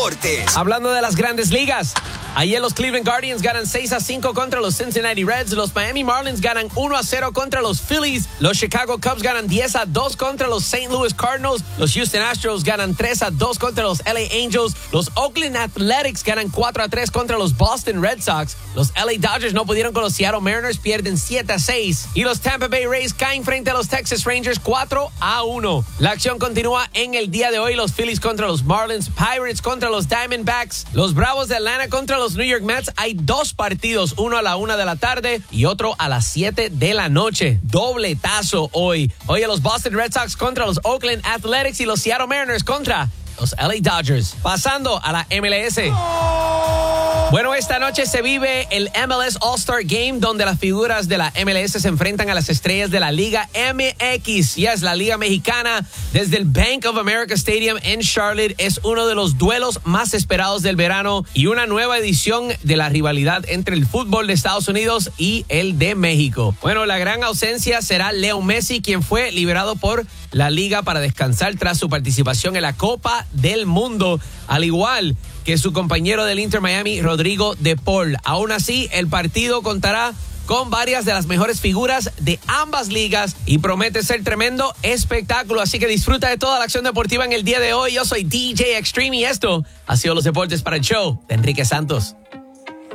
deportes. Hablando de las grandes ligas, ayer los Cleveland Guardians ganan 6-5 contra los Cincinnati Reds. Los Miami Marlins ganan 1-0 contra los Phillies. Los Chicago Cubs ganan 10-2 contra los St. Louis Cardinals. Los Houston Astros ganan 3-2 contra los LA Angels. Los Oakland Athletics ganan 4-3 contra los Boston Red Sox. Los LA Dodgers no pudieron con los Seattle Mariners, pierden 7-6. Y los Tampa Bay Rays caen frente a los Texas Rangers 4-1. La acción continúa en el día de hoy. Los Phillies contra los Marlins, Pirates contra los Diamondbacks, los Bravos de Atlanta contra los New York Mets. Hay dos partidos, uno a la 1 de la tarde y otro a las 7 de la noche. Dobletazo hoy. Oye, los Boston Red Sox contra los Oakland Athletics y los Seattle Mariners contra los LA Dodgers. Pasando a la MLS. Bueno, esta noche se vive el MLS All-Star Game, donde las figuras de la MLS se enfrentan a las estrellas de la Liga MX. Yes, la Liga Mexicana, desde el Bank of America Stadium en Charlotte, es uno de los duelos más esperados del verano y una nueva edición de la rivalidad entre el fútbol de Estados Unidos y el de México. Bueno, la gran ausencia será Leo Messi, quien fue liberado por la Liga para descansar tras su participación en la Copa del Mundo, al igual que su compañero del Inter Miami, Rodrigo de Paul. Aún así, el partido contará con varias de las mejores figuras de ambas ligas y promete ser tremendo espectáculo. Así que disfruta de toda la acción deportiva en el día de hoy. Yo soy DJ Extreme y esto ha sido los deportes para el show de Enrique Santos.